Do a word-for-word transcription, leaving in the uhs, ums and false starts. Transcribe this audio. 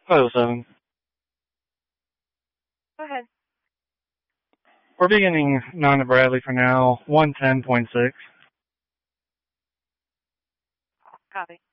five oh seven. Go ahead. We're beginning nine to Bradley for now, one ten point six. Copy.